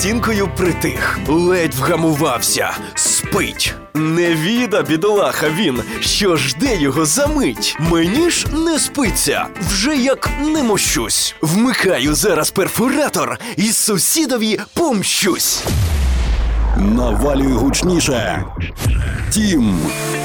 стінкою притих, ледь вгамувався, спить. Не віда, бідолаха він, що жде його за мить. Мені ж не спиться, вже як не мощусь. Вмикаю зараз перфоратор і сусідові помщусь. Навалюй гучніше. Тім.